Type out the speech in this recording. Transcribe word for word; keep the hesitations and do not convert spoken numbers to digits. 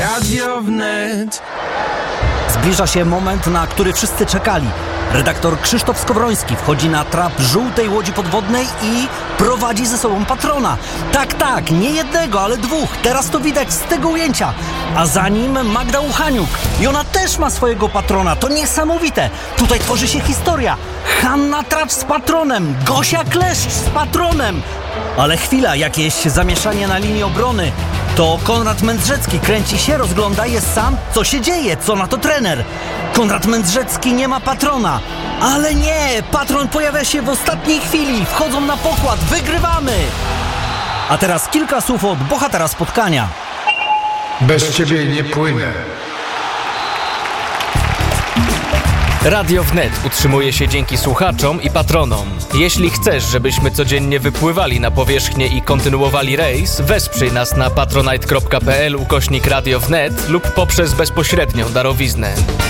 Radio Wnet. Zbliża się moment, na który wszyscy czekali. Redaktor Krzysztof Skowroński wchodzi na trap żółtej łodzi podwodnej i prowadzi ze sobą patrona. Tak, tak, nie jednego, ale dwóch. Teraz to widać z tego ujęcia. A za nim Magda Uchaniuk. I ona też ma swojego patrona. To niesamowite. Tutaj tworzy się historia. Hanna Tracz z patronem. Gosia Kleszcz z patronem. Ale chwila, jakieś zamieszanie na linii obrony. To Konrad Mędrzecki kręci się, rozgląda, jest sam. Co się dzieje? Co na to trener? Konrad Mędrzecki nie ma patrona. Ale nie! Patron pojawia się w ostatniej chwili. Wchodzą na pokład. Wygrywamy! A teraz kilka słów od bohatera spotkania. Bez ciebie nie płynę. Radio Wnet utrzymuje się dzięki słuchaczom i patronom. Jeśli chcesz, żebyśmy codziennie wypływali na powierzchnię i kontynuowali rejs, wesprzyj nas na patronite kropka p l ukośnik Radio Wnet lub poprzez bezpośrednią darowiznę.